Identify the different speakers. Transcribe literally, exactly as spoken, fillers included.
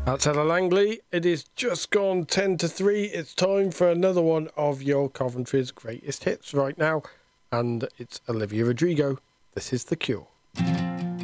Speaker 1: That's Ella Langley. It is just gone ten to three. It's time for another one of your Coventry's greatest hits right now. And it's Olivia Rodrigo. This is The Cure.